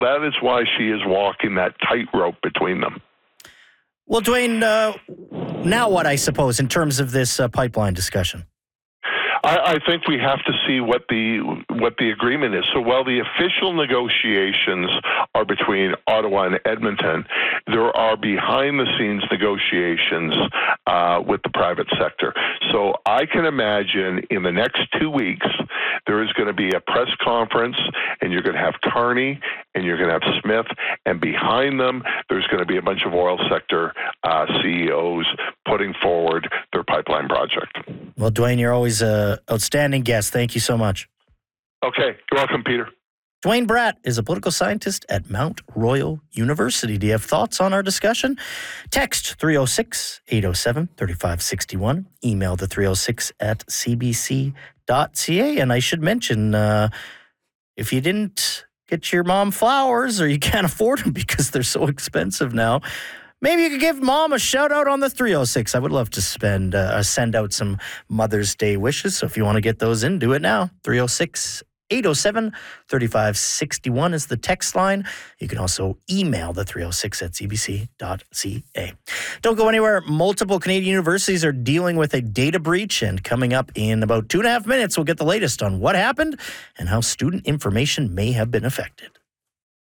That is why she is walking that tightrope between them. Well, Dwayne, now what, I suppose, in terms of this pipeline discussion? I think we have to see what the agreement is. So while the official negotiations are between Ottawa and Edmonton, there are behind-the-scenes negotiations with the private sector. So I can imagine in the next 2 weeks, there is going to be a press conference, and you're going to have Carney, and you're going to have Smith, and behind them, there's going to be a bunch of oil sector CEOs putting forward their pipeline project. Well, Dwayne, you're always an outstanding guest. Thank you so much. Okay. You're welcome, Peter. Dwayne Bratt is a political scientist at Mount Royal University. Do you have thoughts on our discussion? Text 306-807-3561. Email the 306 at cbc.ca. And I should mention, if you didn't get your mom flowers or you can't afford them because they're so expensive now, maybe you could give Mom a shout-out on the 306. I would love to send out some Mother's Day wishes. So if you want to get those in, do it now. 306-807-3561 is the text line. You can also email the 306 at cbc.ca. Don't go anywhere. Multiple Canadian universities are dealing with a data breach, and coming up in about 2.5 minutes, we'll get the latest on what happened and how student information may have been affected.